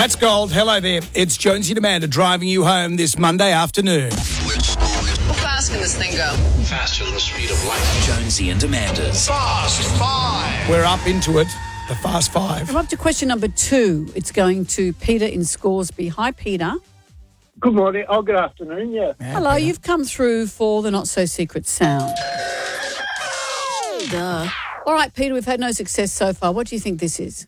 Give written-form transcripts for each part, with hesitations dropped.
That's gold. Hello there. It's Jonesy and Amanda driving you home this Monday afternoon. How fast can this thing go? Faster than the speed of light. Jonesy and Amanda's Fast Five. We're up into it. The Fast Five. I'm up to question number 2. It's going to Peter in Scoresby. Hi, Peter. Good morning. Oh, good afternoon, yeah. Hello, you've come through for the not-so-secret sound. Duh. All right, Peter, we've had no success so far. What do you think this is?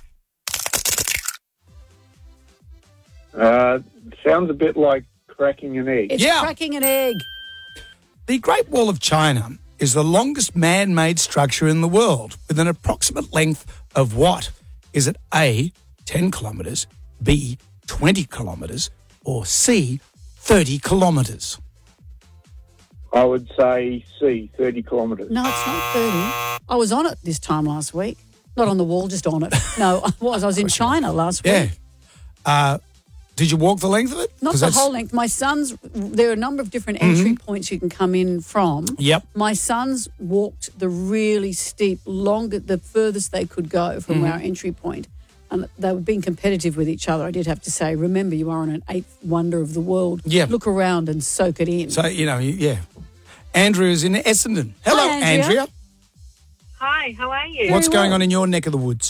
Sounds a bit like cracking an egg. It's Yeah. cracking an egg. The Great Wall of China is the longest man-made structure in the world with an approximate length of what? Is it A, 10 kilometres, B, 20 kilometres, or C, 30 kilometres? I would say C, 30 kilometres. No, it's not 30. I was on it this time last week. Not on the wall, just on it. No, I was. I was in China last week. Yeah. Did you walk the length of it? Not 'Cause the that's- whole length. My sons, there are a number of different entry points you can come in from. Yep. My sons walked the really steep, the furthest they could go from our entry point. And they were being competitive with each other, I did have to say. Remember, you are on an 8th wonder of the world. Yeah. Look around and soak it in. So, yeah. Andrea's in Essendon. Hello, Hi, Andrea. Hi, how are you? What's going on in your neck of the woods?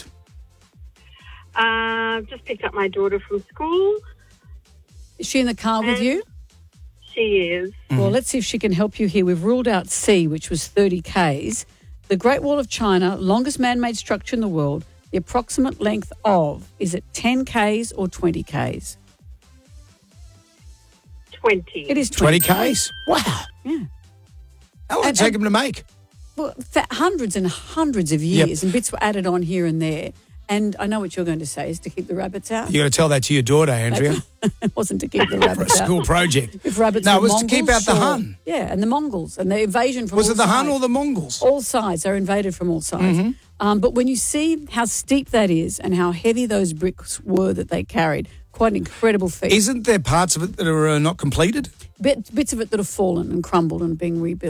Just picked up my daughter from school. Is she in the car with you? She is. Well, let's see if she can help you here. We've ruled out C, which was 30 Ks. The Great Wall of China, longest man-made structure in the world. The approximate length of, is it 10 Ks or 20 Ks? 20. It is 20 20 Ks? Wow. Yeah. How long did it take them to make? Well, hundreds and hundreds of years, and bits were added on here and there. And I know what you're going to say is to keep the rabbits out. You got to tell that to your daughter, Andrea, It wasn't to keep the for a rabbits out. school project. If rabbits No, were it was to keep out the Mongols, Hun. Yeah, and the Mongols and the invasion from Was all it the Hun sides. or the Mongols? All sides. They're invaded from all sides. But when you see how steep that is and how heavy those bricks were that they carried, quite an incredible feat. Isn't there parts of it that are not completed? Bits of it that have fallen and crumbled and being rebuilt.